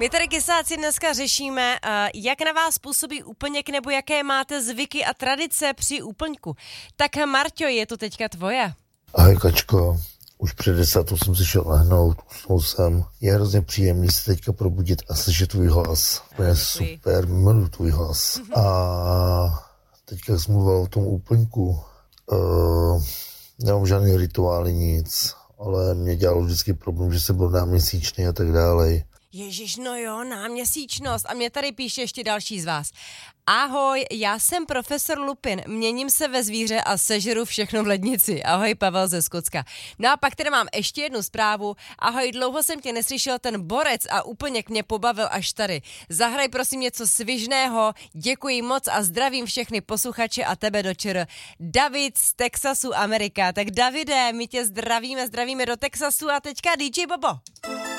My tady kysáci dneska řešíme, jak na vás působí úplněk nebo jaké máte zvyky a tradice při úplňku. Tak Marťo, je to teďka tvoje. Ahoj Kačko, už před 10 jsem si šel lehnout, usnul jsem. Je hrozně příjemný se teďka probudit a slyšet tvůj hlas. To je super, miluji tvůj hlas. A teďka jsem mluvil o tom úplňku. Nemám žádný rituály, nic, ale mě dělalo vždycky problém, že jsem byl náměsíčný a tak dále. Ježiš, no jo, náměsíčnost. A mě tady píše ještě další z vás. Ahoj, já jsem profesor Lupin, měním se ve zvíře a sežeru všechno v lednici. Ahoj, Pavel ze Skotska. No a pak tady mám ještě jednu zprávu. Ahoj, dlouho jsem tě neslyšel, ten borec a úplněk mě pobavil až tady. Zahraj prosím něco svižného, děkuji moc a zdravím všechny posluchače a tebe do ČR. David z Texasu, Amerika. Tak Davide, my tě zdravíme do Texasu a teďka DJ Bobo.